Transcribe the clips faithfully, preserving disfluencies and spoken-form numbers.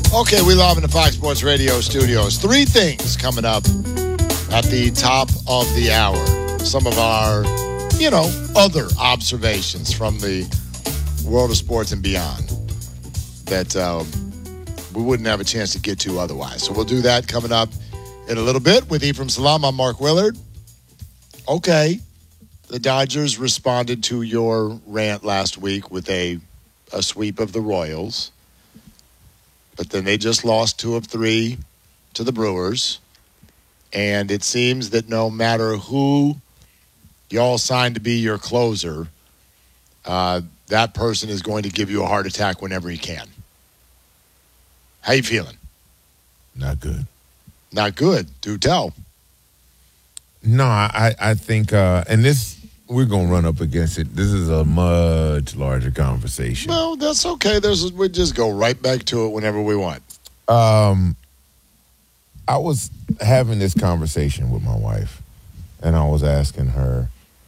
Okay, we live in the Fox Sports Radio studios. Three things coming up at the top of the hour. Some of our, you know, other observations from the world of sports and beyond that um, we wouldn't have a chance to get to otherwise. So we'll do that coming up in a little bit with Ephraim Salam. I'm Mark Willard. Okay, the Dodgers responded to your rant last week with a, a sweep of the Royals. But then they just lost two of three to the Brewers. And it seems that no matter who y'all signed to be your closer, uh, that person is going to give you a heart attack whenever he can. How you feeling? Not good. Not good. Do tell. No, I, I think, uh, and this, we're going to run up against it. This is a much larger conversation. Well, that's okay. There's, we just go right back to it whenever we want. Um, I was having this conversation with my wife, and I was asking her,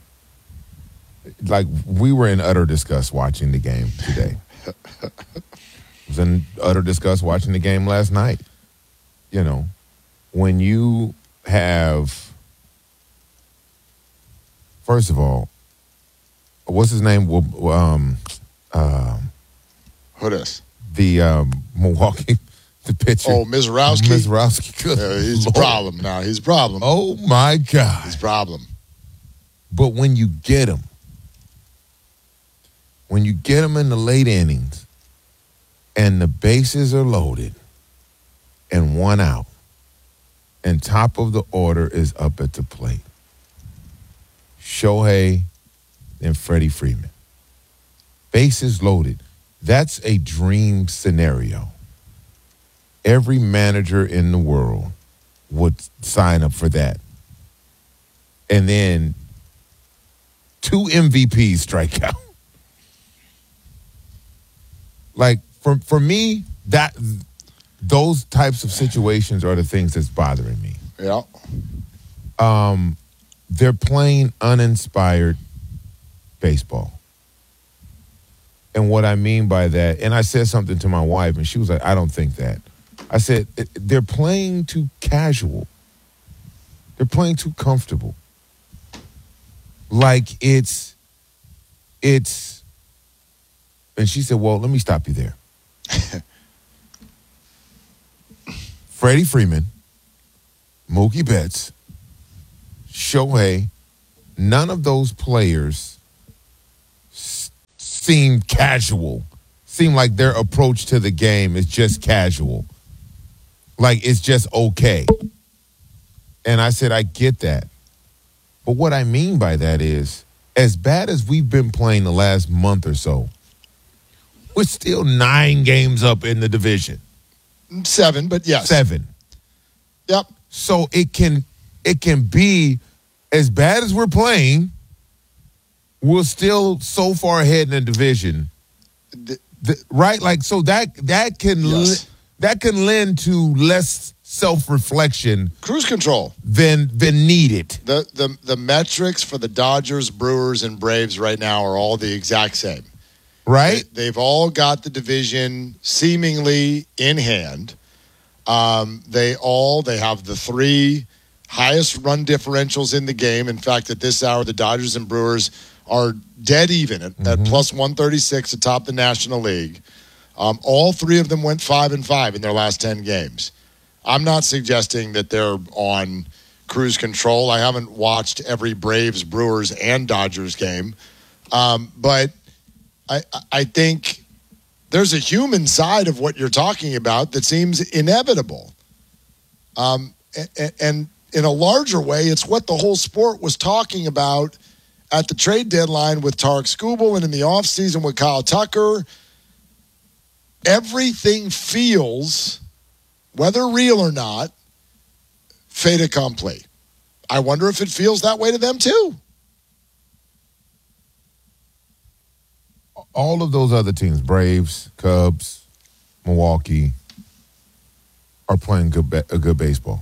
like, we were in utter disgust watching the game today. was in utter disgust watching the game last night. You know, when you have... First of all, what's his name? Um, uh, Who this? The um, Milwaukee, the pitcher. Oh, Mizorowski? Mizorowski. Good uh, he's Lord. a problem now. He's a problem. Oh, my God. He's a problem. But when you get him, when you get him in the late innings and the bases are loaded and one out and top of the order is up at the plate, Shohei and Freddie Freeman. Bases loaded. That's a dream scenario. Every manager in the world would sign up for that. And then two M V Ps strike out. Like, for for me, that those types of situations are the things that's bothering me. Yeah. Um, they're playing uninspired baseball. And what I mean by that, and I said something to my wife, and she was like, I don't think that. I said, they're playing too casual. They're playing too comfortable. Like it's, it's, and she said, well, let me stop you there. Freddie Freeman, Mookie Betts, Shohei, none of those players s- seem casual, seem like their approach to the game is just casual. Like it's just okay. And I said, I get that. But what I mean by that is, as bad as we've been playing the last month or so, we're still nine games up in the division. Seven, but yes. Seven. Yep. So it can it can be as bad as we're playing, we're still so far ahead in the division. The, the, right? Like so that that can yes. li- that can lend to less self-reflection, cruise control than than needed. The the the metrics for the Dodgers, Brewers, and Braves right now are all the exact same. Right? They, they've all got the division seemingly in hand. Um, they all they have the three highest run differentials in the game. In fact, at this hour, the Dodgers and Brewers are dead even at, mm-hmm. at plus one thirty-six atop the National League. Um, all three of them went five and five in their last ten games. I'm not suggesting that they're on cruise control. I haven't watched every Braves, Brewers, and Dodgers game, um, but I, I think there's a human side of what you're talking about that seems inevitable. Um, and, and in a larger way, it's what the whole sport was talking about at the trade deadline with Tarek Skubal and in the offseason with Kyle Tucker. Everything feels, whether real or not, fait accompli. I wonder if it feels that way to them too. All of those other teams, Braves, Cubs, Milwaukee, are playing good ba- a good baseball.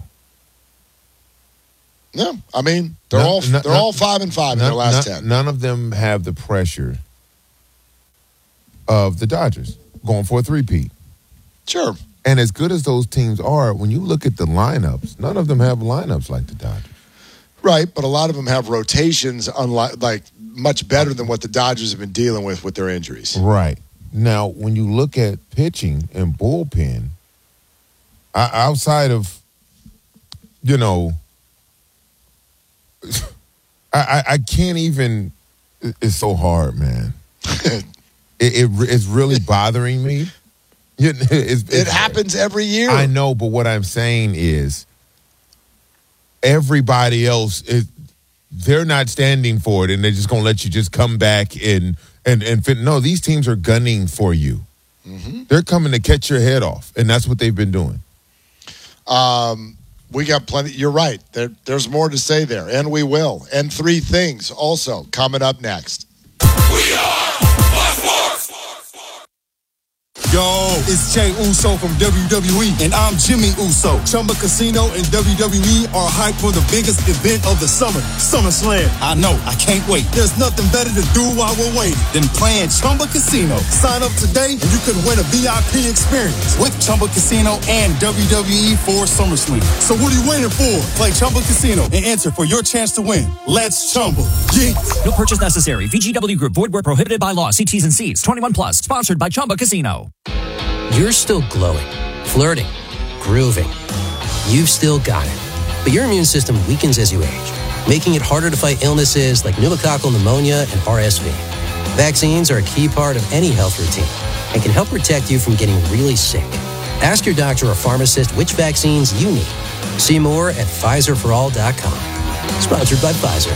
Yeah, I mean they're none, all none, they're all five and five none, in their last none, ten. None of them have the pressure of the Dodgers going for a three-peat. Sure, And as good as those teams are, when you look at the lineups, none of them have lineups like the Dodgers. Right, but a lot of them have rotations unlike like much better than what the Dodgers have been dealing with with their injuries. Right. Now, when you look at pitching and bullpen, outside of, you know, I, I can't even, it's so hard, man. it, it It's really bothering me. It's, it's, it happens every year. I know, but what I'm saying is everybody else, is, they're not standing for it, and they're just going to let you just come back and, and, and fit. No, these teams are gunning for you. Mm-hmm. They're coming to catch your head off, and that's what they've been doing. Um, we got plenty. You're right. There, there's more to say there, and we will. And three things also coming up next. We are Fox Sports. Yo, it's Jay Uso from W W E, and I'm Jimmy Uso. Chumba Casino and W W E are hyped for the biggest event of the summer, SummerSlam. I know, I can't wait. There's nothing better to do while we're waiting than playing Chumba Casino. Sign up today, and you could win a V I P experience with Chumba Casino and W W E for SummerSlam. So what are you waiting for? Play Chumba Casino and enter for your chance to win. Let's Chumba. Yeah. No purchase necessary. V G W Group. Void where prohibited by law. See T's and C's. twenty-one plus. Sponsored by Chumba Casino. You're still glowing, flirting, grooving. You've still got it. But your immune system weakens as you age, making it harder to fight illnesses like pneumococcal pneumonia and R S V. Vaccines are a key part of any health routine and can help protect you from getting really sick. Ask your doctor or pharmacist which vaccines you need. See more at Pfizer for all dot com. Sponsored by Pfizer.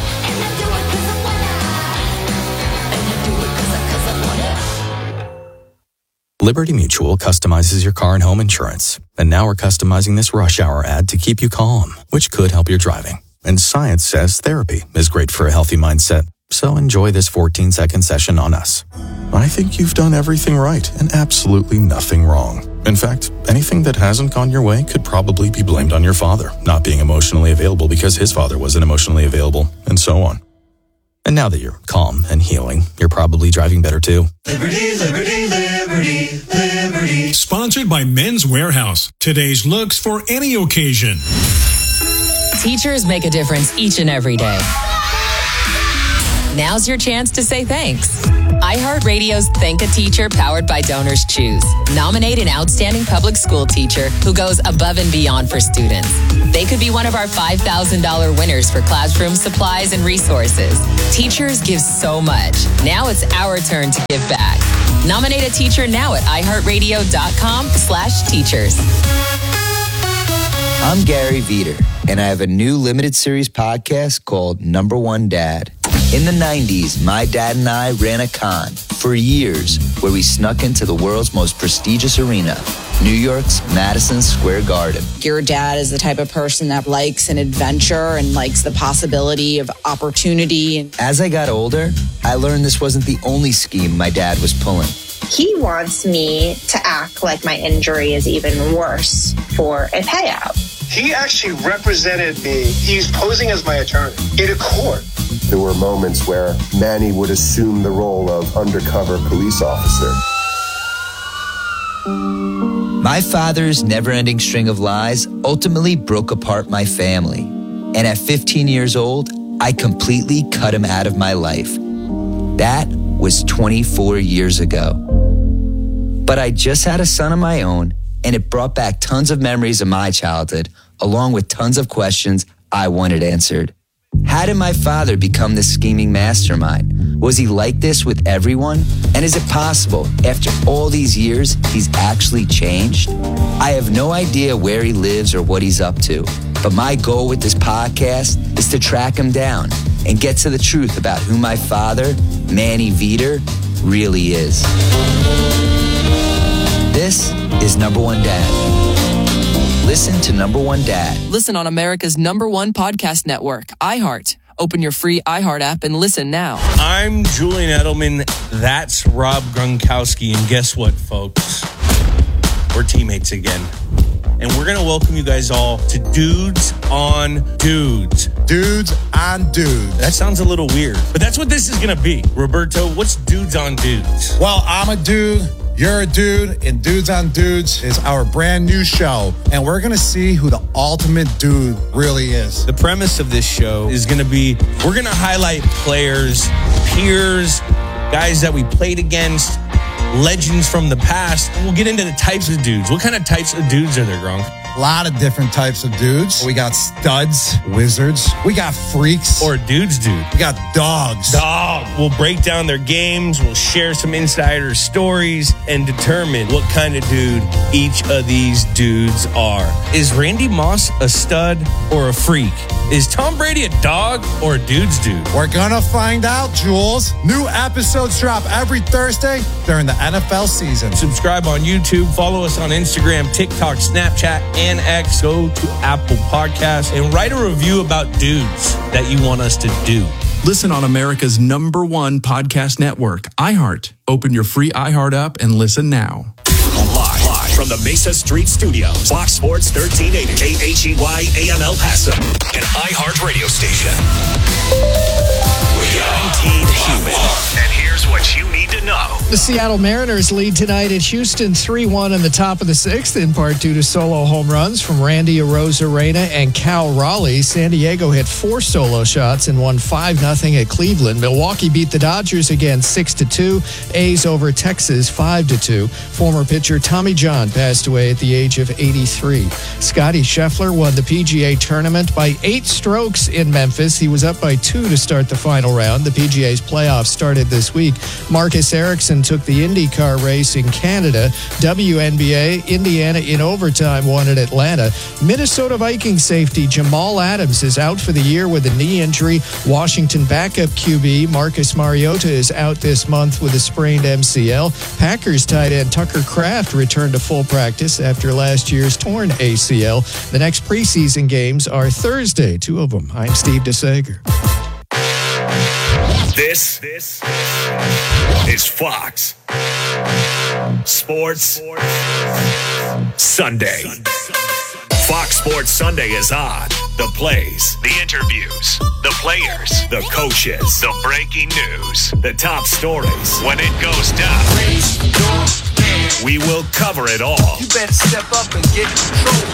Liberty Mutual customizes your car and home insurance. And now we're customizing this rush hour ad to keep you calm, which could help your driving. And science says therapy is great for a healthy mindset. So enjoy this fourteen-second session on us. I think you've done everything right and absolutely nothing wrong. In fact, anything that hasn't gone your way could probably be blamed on your father, not being emotionally available because his father wasn't emotionally available, and so on. And now that you're calm and healing, you're probably driving better too. Liberty, liberty, liberty, liberty. Sponsored by Men's Warehouse. Today's looks for any occasion. Teachers make a difference each and every day. Now's your chance to say thanks. iHeartRadio's Thank a Teacher, powered by Donors Choose. Nominate an outstanding public school teacher who goes above and beyond for students. They could be one of our five thousand dollars winners for classroom supplies and resources. Teachers give so much. Now it's our turn to give back. Nominate a teacher now at iHeartRadio.com slash teachers. I'm Gary Veter, and I have a new limited series podcast called Number One Dad. In the nineties, my dad and I ran a con for years where we snuck into the world's most prestigious arena, New York's Madison Square Garden. Your dad is the type of person that likes an adventure and likes the possibility of opportunity. As I got older, I learned this wasn't the only scheme my dad was pulling. He wants me to act like my injury is even worse for a payout. He actually represented me. He's posing as my attorney in a court. There were moments where Manny would assume the role of undercover police officer. My father's never-ending string of lies ultimately broke apart my family. And at fifteen years old, I completely cut him out of my life. That was twenty-four years ago. But I just had a son of my own, and it brought back tons of memories of my childhood, along with tons of questions I wanted answered. How did my father become this scheming mastermind? Was he like this with everyone? And is it possible, after all these years, he's actually changed? I have no idea where he lives or what he's up to, but my goal with this podcast is to track him down and get to the truth about who my father, Manny Veter, really is. This is Number One Dad. Listen to Number One Dad. Listen on America's number one podcast network, iHeart. Open your free iHeart app and listen now. I'm Julian Edelman. That's Rob Gronkowski. And guess what, folks? We're teammates again. And we're going to welcome you guys all to Dudes on Dudes. Dudes on Dudes. That sounds a little weird, but that's what this is going to be. Roberto, what's Dudes on Dudes? Well, I'm a dude. You're a Dude, and Dudes on Dudes is our brand new show, and we're going to see who the ultimate dude really is. The premise of this show is going to be, we're going to highlight players, peers, guys that we played against, legends from the past. We'll get into the types of dudes. What kind of types of dudes are there, Gronk? A lot of different types of dudes. We got studs, wizards. We got freaks. Or dudes, dude. We got dogs. Dog. We'll break down their games. We'll share some insider stories and determine what kind of dude each of these dudes are. Is Randy Moss a stud or a freak? Is Tom Brady a dog or a dude's dude? We're gonna find out, Jules. New episodes drop every Thursday during the N F L season. Subscribe on YouTube. Follow us on Instagram, TikTok, Snapchat, and X. Go to Apple Podcasts and write a review about dudes that you want us to do. Listen on America's number one podcast network, iHeart. Open your free iHeart app and listen now. Live, live from the Mesa Street Studios, Fox Sports thirteen eighty, K H E Y A M El Paso, an iHeart radio station. Guaranteed human. And here's what you need to know. The Seattle Mariners lead tonight at Houston three one in the top of the sixth, in part due to solo home runs from Randy Arozarena and Cal Raleigh. San Diego hit four solo shots and won five nothing at Cleveland. Milwaukee beat the Dodgers again six to two. A's over Texas five to two. Former pitcher Tommy John passed away at the age of eighty-three. Scotty Scheffler won the P G A tournament by eight strokes in Memphis. He was up by two to start the final round. The P G A's playoffs started this week. Marcus Ericsson took the IndyCar race in Canada. W N B A, Indiana in overtime won at Atlanta. Minnesota Vikings safety Jamal Adams is out for the year with a knee injury. Washington backup Q B Marcus Mariota is out this month with a sprained M C L. Packers tight end Tucker Kraft returned to full practice after last year's torn A C L. The next preseason games are Thursday, two of them. I'm Steve DeSager. This, this is Fox Sports Sunday. Fox Sports Sunday is on. The plays, the interviews, the players, the coaches, the breaking news, the top stories. When it goes down, we will cover it all. You better step up and get control.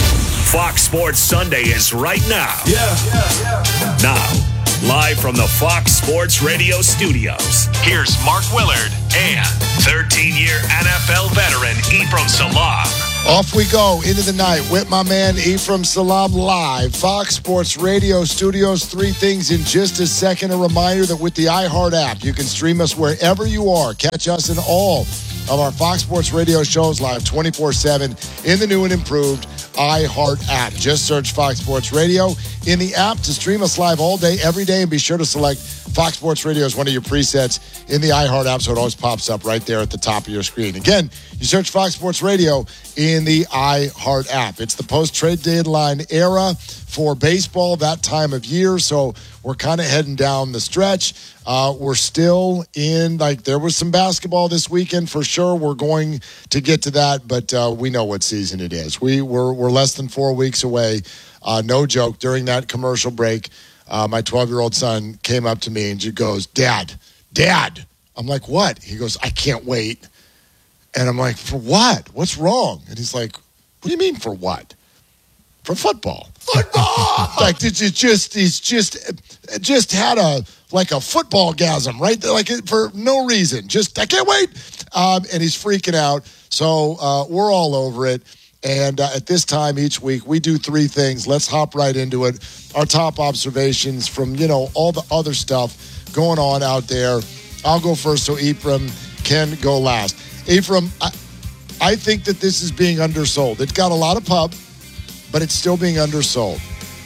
Fox Sports Sunday is right now. Yeah. yeah, yeah. Now. Live from the Fox Sports Radio studios, here's Mark Willard and thirteen-year N F L veteran Ephraim Salaam. Off we go into the night with my man Ephraim Salaam live. Fox Sports Radio studios. Three things in just a second. A reminder that with the iHeart app, you can stream us wherever you are. Catch us in all of our Fox Sports Radio shows live twenty-four seven in the new and improved iHeart app. Just search Fox Sports Radio in the app to stream us live all day, every day, and be sure to select Fox Sports Radio as one of your presets in the iHeart app so it always pops up right there at the top of your screen. Again, you search Fox Sports Radio in the iHeart app. It's the post-trade deadline era for baseball, that time of year, so we're kind of heading down the stretch. Uh, we're still in, like, there was some basketball this weekend for sure. We're going to get to that, but uh, we know what season it is. We, we're, we're less than four weeks away. Uh, no joke. During that commercial break, uh, my twelve-year-old son came up to me and just goes, Dad, Dad. I'm like, what? He goes, I can't wait. And I'm like, for what? What's wrong? And he's like, what do you mean for what? For football. Football! Like, it's just, he's just, just had a, like a football gasm, right? Like, for no reason. Just, I can't wait. Um, and he's freaking out. So uh, we're all over it. And uh, at this time each week, we do three things. Let's hop right into it. Our top observations from, you know, all the other stuff going on out there. I'll go first so Ephraim can go last. Ephraim, I, I think that this is being undersold. It's got a lot of pub, but it's still being undersold.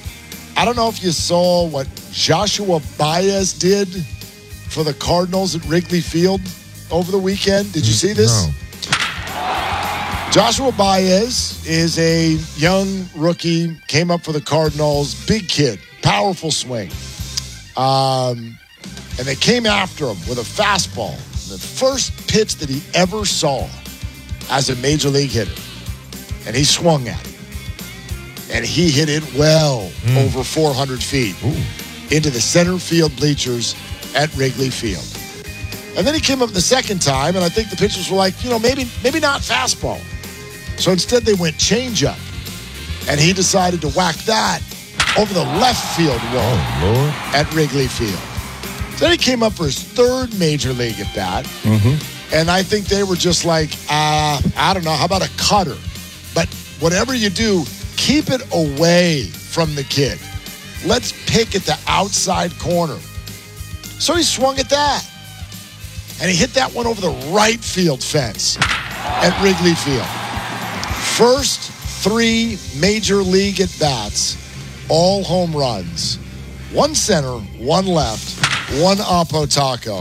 I don't know if you saw what Joshua Baez did for the Cardinals at Wrigley Field over the weekend. Did you see this? No. Joshua Baez is a young rookie, came up for the Cardinals, big kid, powerful swing. Um, and they came after him with a fastball. The first pitch that he ever saw as a major league hitter. And he swung at it. And he hit it well mm. over four hundred feet Ooh. Into the center field bleachers at Wrigley Field. And then he came up the second time, and I think the pitchers were like, you know, maybe maybe not fastball. So instead they went changeup. And he decided to whack that over the left field wall oh, Lord. at Wrigley Field. Then he came up for his third major league at bat. Mm-hmm. And I think they were just like, uh, I don't know, how about a cutter? But whatever you do, keep it away from the kid. Let's pick at the outside corner. So he swung at that. And he hit that one over the right field fence at Wrigley Field. First three major league at-bats, all home runs. One center, one left, one Oppo Taco.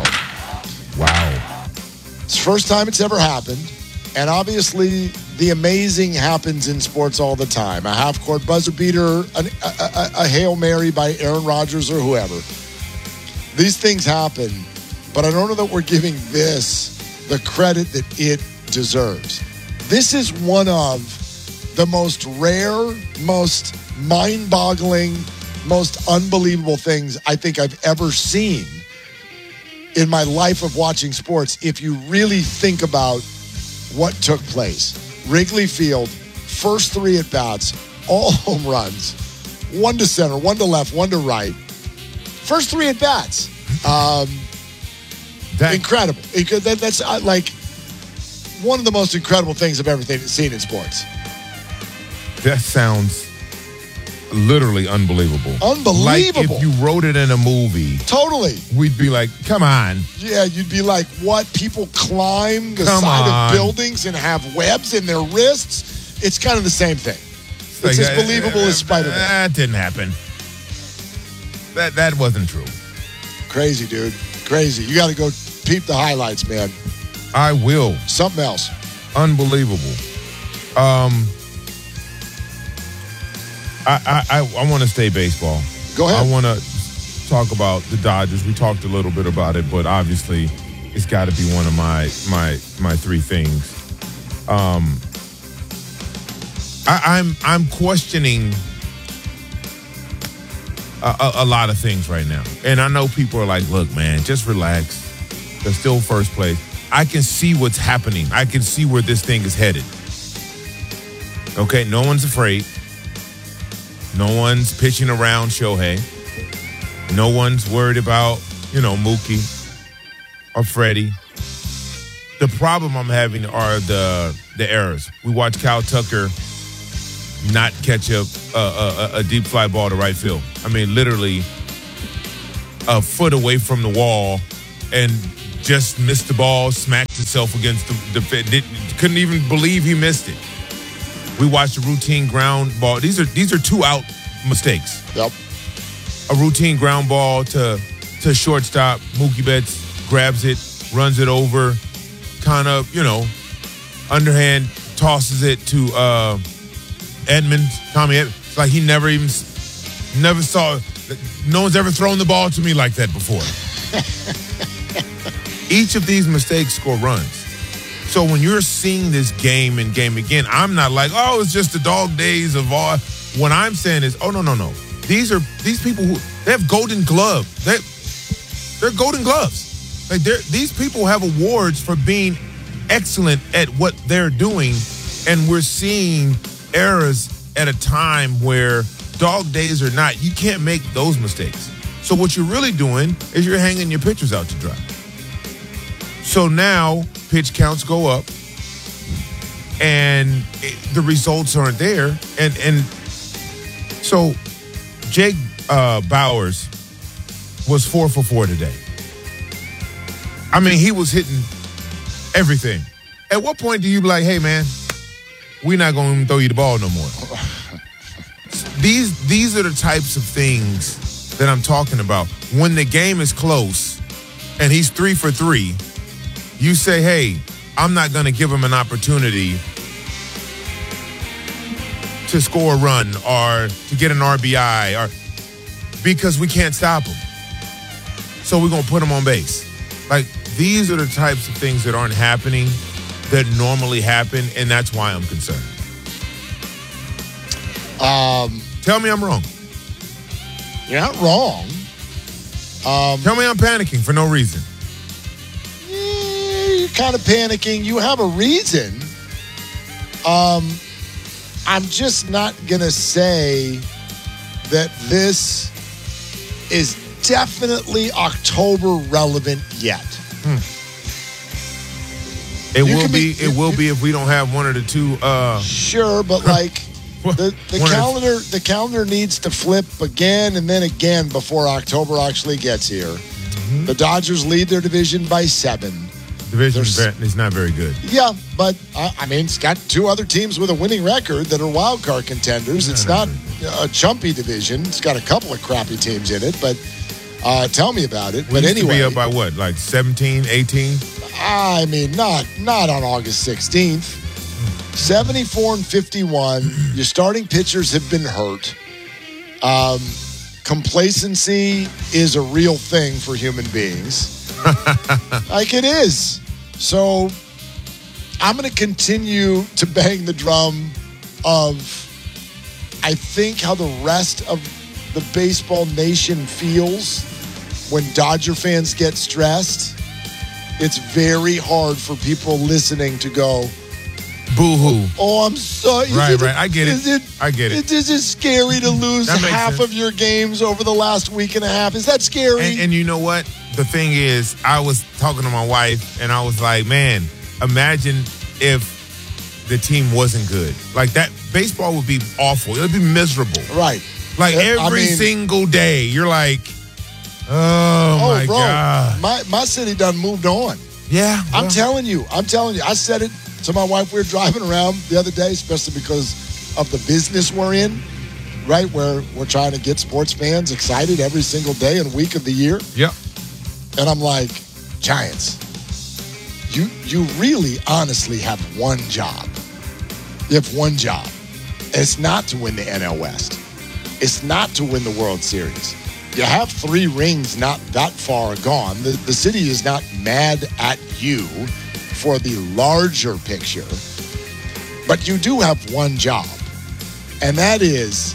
Wow. It's the first time it's ever happened. And obviously, the amazing happens in sports all the time. A half-court buzzer beater, a, a, a Hail Mary by Aaron Rodgers or whoever. These things happen, but I don't know that we're giving this the credit that it deserves. This is one of the most rare, most mind-boggling, most unbelievable things I think I've ever seen in my life of watching sports, if you really think about what took place. Wrigley Field, first three at-bats, all home runs, one to center, one to left, one to right. First three at-bats. Um, that, incredible. It, that, that's uh, like one of the most incredible things I've ever seen in sports. That sounds literally unbelievable. Unbelievable. Like if you wrote it in a movie. Totally. We'd be like, come on. Yeah, you'd be like, what? People climb the Come side on. of buildings and have webs in their wrists? It's kind of the same thing. It's Like, as uh, believable uh, as Spider-Man. That didn't happen. That that wasn't true. Crazy, dude. Crazy. You got to go peep the highlights, man. I will. Something else. Unbelievable. Um, I I I, I want to stay baseball. Go ahead. I want to talk about the Dodgers. We talked a little bit about it, but obviously it's got to be one of my my my three things. Um, I, I'm I'm questioning a, a, a lot of things right now, and I know people are like, "Look, man, just relax. They're still first place." I can see what's happening. I can see where this thing is headed. Okay, no one's afraid. No one's pitching around Shohei. No one's worried about, you know, Mookie or Freddie. The problem I'm having are the the errors. We watched Kyle Tucker not catch a, a, a, a deep fly ball to right field. I mean, literally a foot away from the wall and just missed the ball, smacked himself against the, the did, couldn't even believe he missed it. We watched a routine ground ball. These are these are two out mistakes. Yep. A routine ground ball to to shortstop. Mookie Betts grabs it, runs it over, kind of, you know, underhand tosses it to uh, Edmund, Tommy Edmund. It's like he never even, never saw, no one's ever thrown the ball to me like that before. Each of these mistakes score runs. So when you're seeing this game and game again, I'm not like, oh, it's just the dog days of all. What I'm saying is, oh, no, no, no. These are, these people who, they have golden gloves. They, they're golden gloves. Like they're, these people have awards for being excellent at what they're doing. And we're seeing errors at a time where dog days or not, you can't make those mistakes. So what you're really doing is you're hanging your pitchers out to dry. So now pitch counts go up and it, the results aren't there. And and so Jake uh, Bowers was four for four today. I mean, he was hitting everything. At what point do you be like, hey, man, we're not going to throw you the ball no more? These these are the types of things that I'm talking about. When the game is close and he's three for three, you say, hey, I'm not going to give him an opportunity to score a run or to get an R B I or because we can't stop him. So we're going to put him on base. Like, these are the types of things that aren't happening that normally happen, and that's why I'm concerned. Um, Tell me I'm wrong. You're not wrong. Um, Tell me I'm panicking for no reason. you're kind of panicking. You have a reason. Um, I'm just not going to say that this is definitely October relevant yet. Hmm. It You will can be, be- It will be if we don't have one of the two. Uh, Sure, but like the, the One of- calendar, the calendar needs to flip again and then again before October actually gets here. Mm-hmm. The Dodgers lead their division by seven. division is not very good. Yeah, but uh, I mean, it's got two other teams with a winning record that are wild card contenders. It's not a chumpy division. It's got a couple of crappy teams in it, but uh, tell me about it. We But used to anyway, be up by what, like seventeen, eighteen? I mean, not not on August sixteenth. seventy-four and fifty-one. Your starting pitchers have been hurt. Um, complacency is a real thing for human beings. Like it is. So I'm going to continue to bang the drum of, I think, how the rest of the baseball nation feels when Dodger fans get stressed. It's very hard for people listening to go, boo-hoo. oh, I'm sorry. Is Right, right. I get it. Is it I get it. Is it scary to lose That makes half sense. of your games over the last week and a half? Is that scary? And, and you know what? The thing is, I was talking to my wife, and I was like, man, imagine if the team wasn't good. Like, that baseball would be awful. It would be miserable. Right. Like, I every mean- single day, you're like, oh, oh, my bro, God. my my city done moved on. Yeah. I'm well, telling you. I'm telling you. I said it to my wife. We were driving around the other day, especially because of the business we're in, right? Where we're trying to get sports fans excited every single day and week of the year. Yep. And I'm like, Giants, you you really honestly have one job. You have one job. And it's not to win the N L West. It's not to win the World Series. You have three rings not that far gone. The, the city is not mad at you for the larger picture. But you do have one job. And that is,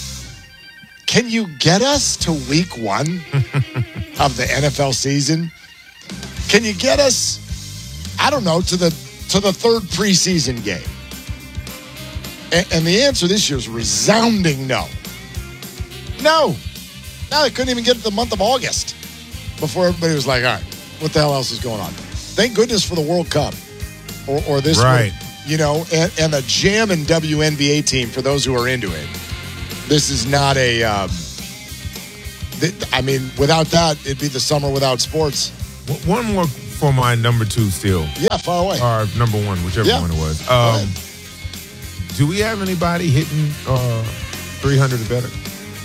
can you get us to week one of the N F L season? Can you get us, I don't know, to the to the third preseason game? And, and the answer this year is resounding no. No. No, they couldn't even get to the month of August before everybody was like, all right, what the hell else is going on? Thank goodness for the World Cup or, or this Right. one, you know, and, and a jamming W N B A team for those who are into it. This is not a, um, th- I mean, without that, it'd be the summer without sports. W- One more for my number two still. Yeah, far away. Or number one, whichever Yeah. one it was. Go Um, ahead. do we have anybody hitting uh, three hundred or better?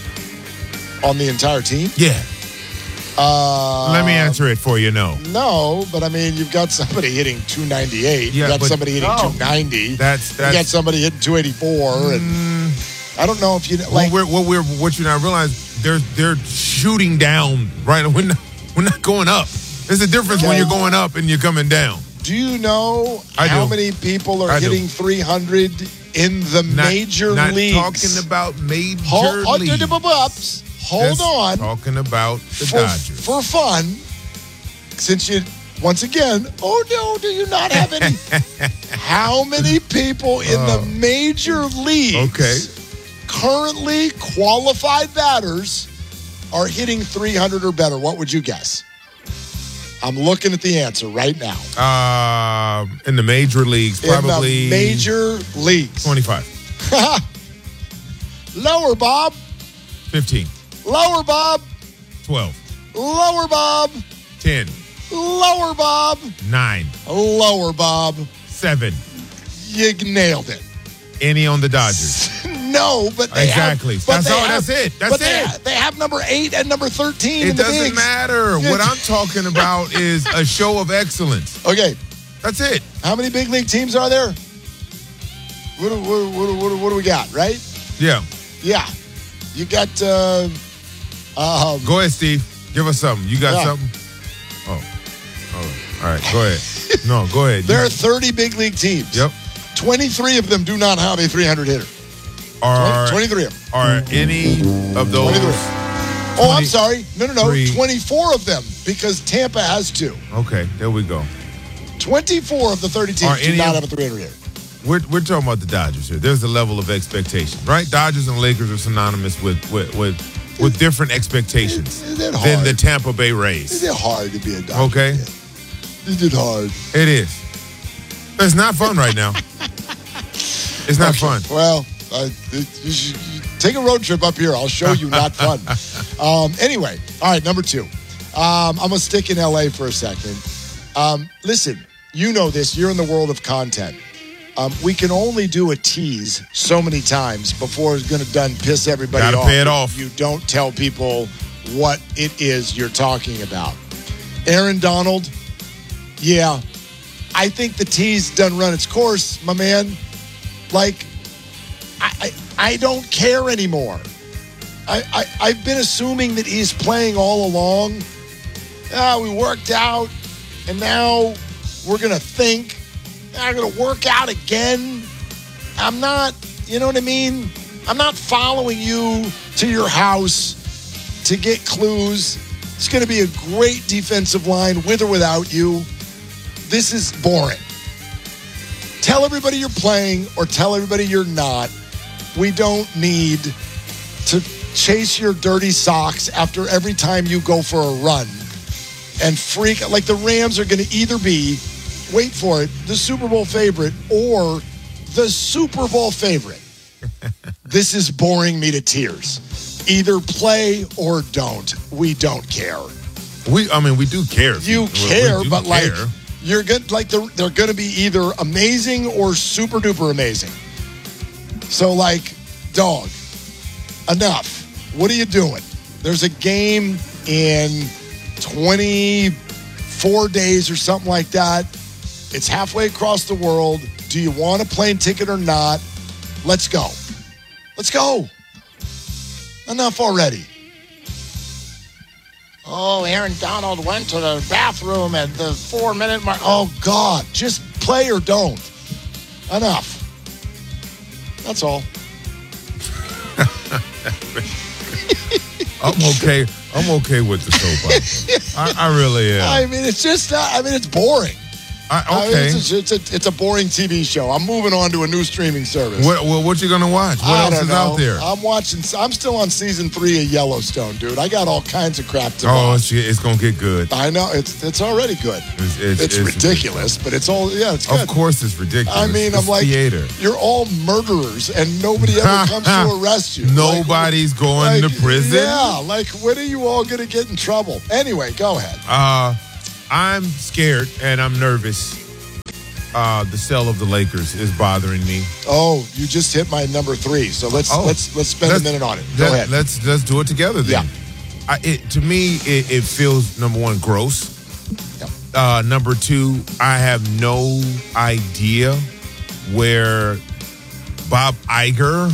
On the entire team? Yeah. Uh, Let me answer it for you, no. No, but I mean, you've got somebody hitting two ninety-eight. Yeah, you got but- somebody hitting No. two ninety. That's- you that's- got somebody hitting two eighty-four. And I don't know if you like. What we're, what we're what you not realize, they're they're shooting down, right? We're not, we're not going up. There's a difference when Okay. you're going up and you're coming down. Do you know I how do. many people are I do. hitting three hundred in the Not, major not leagues? talking about major Hold, hold, leagues. ups. Hold Just on. Talking about the for, Dodgers. for fun, since you, once again, oh no, do you not have any? How many people in Oh. the major leagues, Okay. currently qualified batters, are hitting three hundred or better? What would you guess? I'm looking at the answer right now. Um, in the major leagues, probably in the major leagues. twenty-five, Lower, Bob. fifteen, Lower, Bob. twelve, Lower, Bob. ten, Lower, Bob. nine, Lower, Bob. seven. You nailed it. Any on the Dodgers? No, but they Exactly. Have, but That's they all- have- that's it. That's but they, it. They have number eight and number thirteen. It in the doesn't bigs. matter. Yeah. What I'm talking about is a show of excellence. Okay, That's it. how many big league teams are there? What do, what, do- what, do- what, do- what do we got? Right? Yeah. Yeah, you got. Uh, um, Go ahead, Steve. Give us something. You got Yeah. something? Oh. Oh. All right. Go ahead. No, go ahead. there You- are thirty big league teams. Yep. twenty-three of them do not have a three hundred hitter. Are, twenty-three of them. are any of those? twenty-three. Oh, I'm twenty- sorry. No, no, no. three. twenty-four of them because Tampa has two. Okay, there we go. twenty-four of the thirty Are teams do any not of- have a three hundred year. We're we're talking about the Dodgers here. There's a level of expectation, right? Dodgers and Lakers are synonymous with with with, with different expectations Is it than hard? the Tampa Bay Rays. Is it hard to be a Dodger? Okay, Is it hard? it is. It's not fun right now. It's not Okay, fun. Well, uh, you should you take a road trip up here. I'll show you not fun. um, anyway, all right, number two. Um, I'm going to stick in L A for a second. Um, listen, you know this. You're in the world of content. Um, we can only do a tease so many times before it's going to done piss everybody Gotta off. pay it off. You don't tell people what it is you're talking about. Aaron Donald, yeah, I think the tease done run its course, my man. Like, I I, I don't care anymore. I, I, I've been assuming that he's playing all along. Ah, we worked out, and now we're going to think, I'm going to work out again. I'm not, you know what I mean? I'm not following you to your house to get clues. It's going to be a great defensive line with or without you. This is boring. Tell everybody you're playing or tell everybody you're not. We don't need to chase your dirty socks after every time you go for a run and freak. Like the Rams are going to either be, wait for it, the Super Bowl favorite or the Super Bowl favorite. This is boring me to tears. Either play or don't. We don't care. We, I mean, we do care. You We- care, we do but like care. you're good. Like they're they're going to be either amazing or super duper amazing. So like, dog, enough. What are you doing? There's a game in twenty-four days or something like that. It's halfway across the world. Do you want a plane ticket or not? Let's go. Let's go. Enough already. Oh, Aaron Donald went to the bathroom at the four-minute mark. Oh, God. Just play or don't. Enough. That's all. I'm okay. I'm okay with the soap opera. I, I really am. I mean, it's just not, I mean, it's boring. I, I mean, okay. it's, a, it's, a, it's a boring T V show. I'm moving on to a new streaming service. What, what, what you gonna watch? What I else don't is know. out there? I'm watching. I'm still on season three of Yellowstone, dude. I got all kinds of crap to Oh, watch. it's, it's gonna get good. I know it's it's already good. It's, it's, It's, it's ridiculous, but it's all yeah. It's good. Of course, it's ridiculous. I mean, It's I'm like, theater. you're all murderers, and nobody ever comes to arrest you. Nobody's going Like, to prison. Yeah, like when are you all going to get in trouble? Anyway, go ahead. Uh, I'm scared and I'm nervous. Uh, the sale of the Lakers is bothering me. Oh, you just hit my number three. So let's Oh. let's let's spend Let's- a minute on it. Go let- ahead. Let's let's do it together then. Yeah. I, it, to me, it, it feels number one gross. Yep. Uh, number two, I have no idea where Bob Iger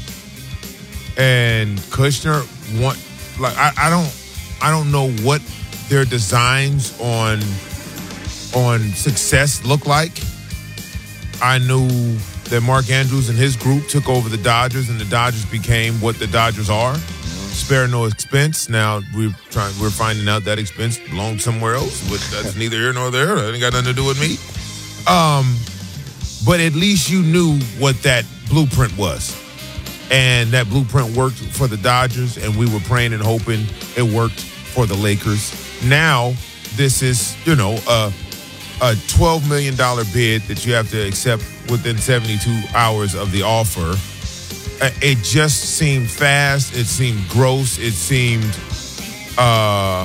and Kushner want. Like I, I don't I don't know what their designs on on success look like. I knew that Mark Andrews and his group took over the Dodgers, and the Dodgers became what the Dodgers are. Spare no expense. Now we're trying. We're finding out that expense belongs somewhere else, but that's neither here nor there. That ain't got nothing to do with me. Um, but at least you knew what that blueprint was, and that blueprint worked for the Dodgers, and we were praying and hoping it worked for the Lakers. Now this is, you know, a a twelve million dollars bid that you have to accept within seventy-two hours of the offer. It just seemed fast. It seemed gross. It seemed, uh,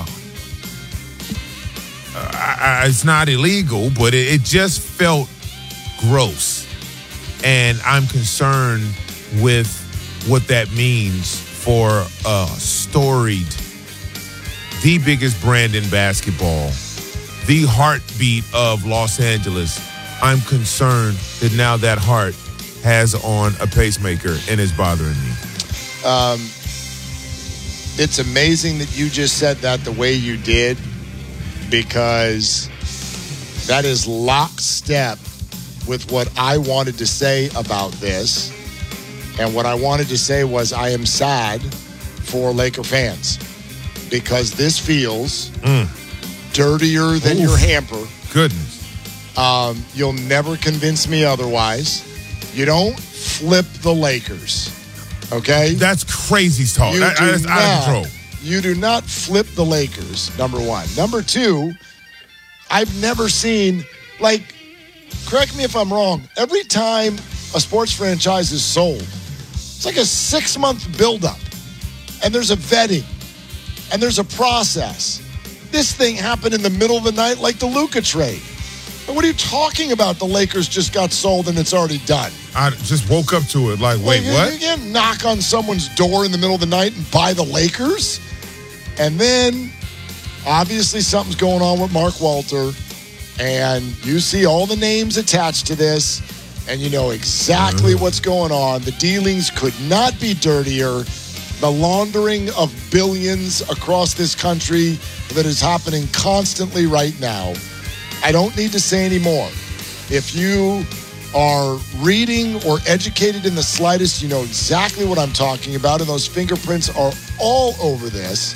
I, I, it's not illegal, but it, it just felt gross. And I'm concerned with what that means for a storied, the biggest brand in basketball, the heartbeat of Los Angeles. I'm concerned that now that heart has on a pacemaker and is bothering me. Um, it's amazing that you just said that the way you did, because that is lockstep with what I wanted to say about this. And what I wanted to say was I am sad for Laker fans because this feels Mm. dirtier than Oof. your hamper. Goodness. Um, you'll never convince me otherwise. You don't flip the Lakers, okay? That's crazy talk. You That, do that's not, out of control. You do not flip the Lakers, number one. Number two, I've never seen, like, correct me if I'm wrong, every time a sports franchise is sold, it's like a six-month buildup, and there's a vetting, and there's a process. This thing happened in the middle of the night like the Luka trade. What are you talking about? The Lakers just got sold and it's already done. I just woke up to it like, wait, like, what? You can't knock on someone's door in the middle of the night and buy the Lakers. And then, obviously, something's going on with Mark Walter. And you see all the names attached to this. And you know exactly mm. what's going on. The dealings could not be dirtier. The laundering of billions across this country that is happening constantly right now. I don't need to say any more. If you are reading or educated in the slightest, you know exactly what I'm talking about, and those fingerprints are all over this.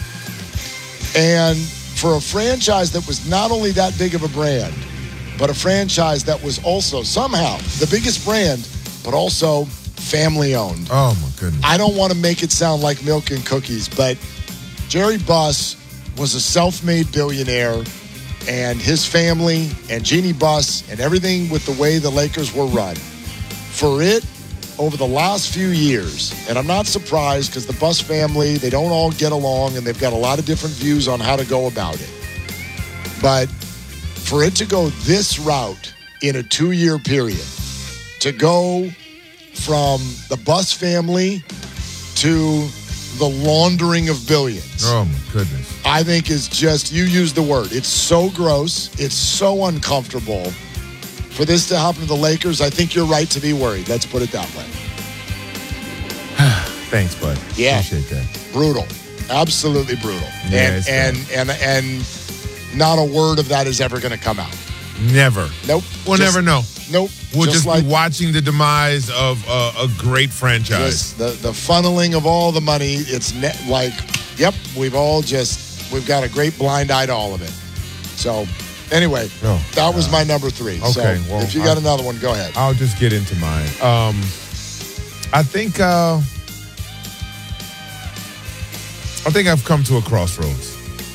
And for a franchise that was not only that big of a brand, but a franchise that was also somehow the biggest brand, but also family-owned. Oh, my goodness. I don't want to make it sound like milk and cookies, but Jerry Buss was a self-made billionaire. And his family and Jeannie Buss and everything with the way the Lakers were run. For it, over the last few years, and I'm not surprised because the Buss family, they don't all get along and they've got a lot of different views on how to go about it. But for it to go this route in a two-year period, to go from the Buss family to the laundering of billions. Oh, my goodness. I think is just, you use the word, it's so gross, it's so uncomfortable. For this to happen to the Lakers, I think you're right to be worried. Let's put it that way. Thanks, bud. Yeah. Appreciate that. Brutal. Absolutely brutal. Yeah, and, and, and and not a word of that is ever going to come out. Never. Nope. We'll Just, never know. Nope. We'll just, just like, be watching the demise of uh, a great franchise. Just the, the funneling of all the money. It's ne- like, yep, we've all just, we've got a great blind eye to all of it. So, anyway, Oh, that was my number three. Okay, So, well, if you got I- another one, go ahead. I'll just get into mine. Um, I think uh, I think I've come to a crossroads.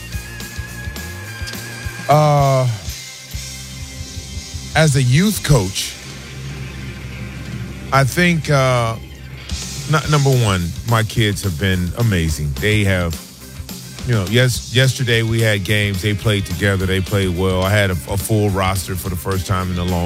Uh, as a youth coach, I think uh, not, number one, my kids have been amazing. They have, you know, yes. Yesterday we had games. They played together. They played well. I had a, a full roster for the first time in a long